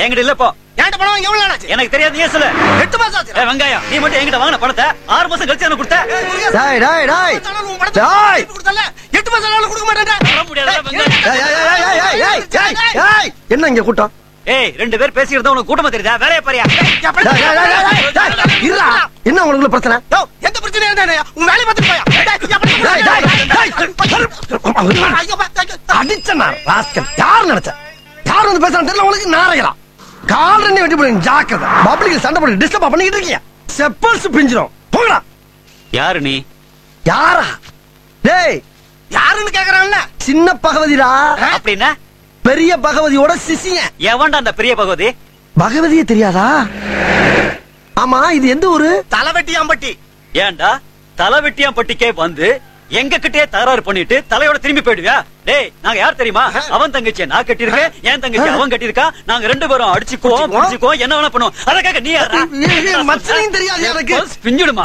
என்கிட்ட இல்ல. போ. என்கிட்ட பணம் வாங்கி எவ்வளவு ஆச்சு? எனக்கு தெரியாது, நீ சொல்லு. 8 மாசம் ஆச்சு. வெங்காயம், நீ மட்டும் என்கிட்ட வாங்கின பணத்தை 6 மாசம் கழிச்சு எனக்கு கொடுத்த. டேய் டேய் டேய் 8 மாசம் ஆனாலும் கொடுக்க மாட்டேன்டா. வர முடியாதுடா வெங்காயம். ஏய் ஏய் ஏய் ஏய் ஏய் ஏய் ஏய் என்ன இங்க கூட்டம்? ஏய், 2 பேர் பேசிக்கிறதா உனக்கு கூட்டமா தெரியுதா? வேலைய பாரியா? டேய் டேய் டேய் டேய் இருடா. என்ன உங்களுக்கு பிரச்சனை? யோ, எந்த பிரச்சனையா இருந்தானே உன் வேலைய பார்த்துட்டு போயா. டேய் டேய் டேய் அடிச்சனா ராஸ்கல். யார் நினைச்ச? யார் வந்து பேசுறான்னு தெரியல உங்களுக்கு. நாரகலாம் கால் ரெண்டு வெட்டி போடுங்க. ஜாக்கிரதை. பப்ளிக் சண்டை போட்டு டிஸ்டர்ப் பண்ணிட்டு இருக்கீங்க. செப்பல்ஸ் பிஞ்சிரும். போங்கடா. யாரு நீ? யாரா? டேய் யாருன்னு கேக்குறான்ல. சின்ன பகவதிடா. அப்படின்னா பெரிய பகவதியோட சிசியன். எவன்டா அந்த பெரிய பகவதி? பகவதியே தெரியாதா? ஆமா, இது எந்த ஊரு? தலைவெட்டியாம்பட்டி. ஏன்டா தலைவெட்டியாம்பட்டிக்கே வந்து எங்க கிட்டே தகராறு பண்ணிட்டு தலையோட திரும்பி போயிடுவியா? டேய், நாங்க யார் தெரியுமா? அவன் தங்கச்சியை நான் கட்டியிருக்கேன், என் தங்கச்சி அவன் கட்டியிருக்கா. நாங்க 2 பேரும் அடிச்சுக்குவோம், புடிச்சுக்குவோம், என்ன வேணா பண்ணுவோம். அதுக்காக நீ யாரா? மச்சனையும் தெரியாது எனக்கு. பிஞ்சுடுமா?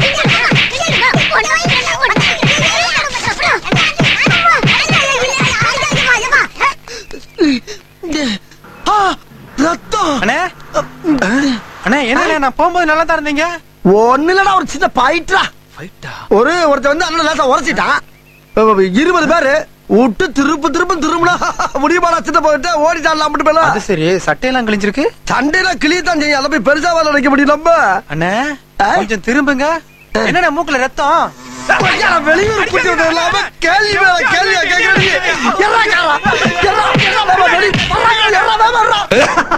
ரத்தம். அண்ணே அண்ணே என்ன நான் போகும்போது நல்லா தான் இருந்தீங்க. ஒண்ணு இல்லடா, ஒரு சின்ன பைட்டா. ஒருத்தன் வந்து அண்ணன் லேசா உரைச்சிட்டான். 20 பேரு விட்டு திரும்புனா முடியுமாடா? சின்ன போயிட்டு ஓடிட்டான் மட்டும் பேல. அது சரி, சட்டையெல்லாம் கிழிஞ்சிருக்கு. சண்டையில கிளியத்தான் செய்யும். அதை போய் பெருசா வேலை வைக்க முடியும் நம்ம. அண்ணே கொஞ்சம் திரும்புங்க. என்னண்ணே மூக்குல ரத்தம்? வெளியூர் கூட்டி இல்லாம கேள்வி கேள்வியா கேட்கறீங்க.